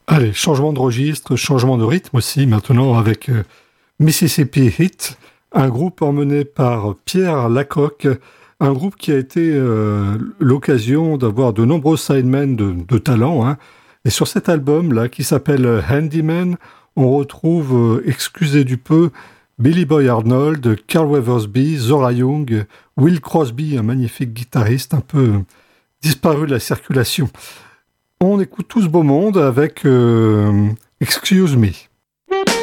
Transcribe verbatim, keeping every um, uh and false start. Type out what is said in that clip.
Allez, changement de registre, changement de rythme aussi, maintenant avec euh, Mississippi Heat, un groupe emmené par Pierre Lacocque, un groupe qui a été euh, l'occasion d'avoir de nombreux sidemen de, de talent. Hein. Et sur cet album-là, qui s'appelle Handyman, on retrouve, euh, excusez du peu, Billy Boy Arnold, Carl Weathersby, Zora Young, Will Crosby, un magnifique guitariste un peu disparu de la circulation. On écoute tout ce beau monde avec euh, Excuse Me.